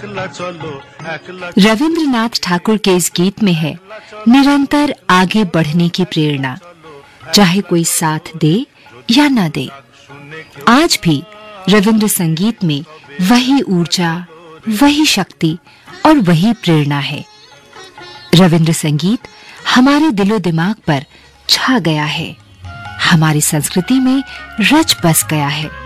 रविंद्रनाथ ठाकुर के इस गीत में है निरंतर आगे बढ़ने की प्रेरणा, चाहे कोई साथ दे या ना दे। आज भी रविंद्र संगीत में वही ऊर्जा, वही शक्ति और वही प्रेरणा है। रविंद्र संगीत हमारे दिलो दिमाग पर छा गया है, हमारी संस्कृति में रच बस गया है।